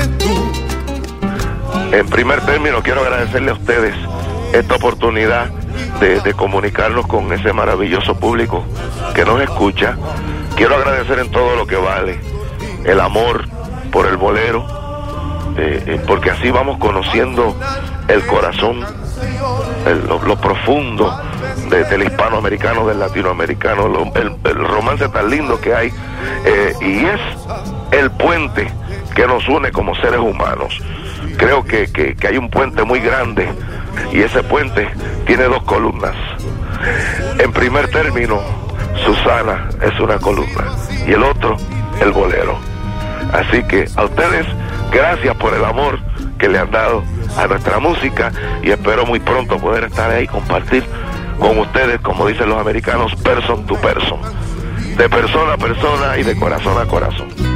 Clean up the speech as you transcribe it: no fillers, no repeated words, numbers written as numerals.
En primer término, quiero agradecerle a ustedes esta oportunidad de comunicarnos con ese maravilloso público que nos escucha. Quiero agradecer en todo lo que vale el amor por el bolero, porque así vamos conociendo el corazón, lo profundo del hispanoamericano, del latinoamericano, el romance tan lindo que hay, y es el puente que nos une como seres humanos. Creo que hay un puente muy grande, y ese puente tiene dos columnas. En primer término, Susana es una columna, y el otro, el bolero. Así que a ustedes, gracias por el amor que le han dado a nuestra música, y espero muy pronto poder estar ahí, compartir con ustedes, como dicen los americanos, person to person, de persona a persona y de corazón a corazón.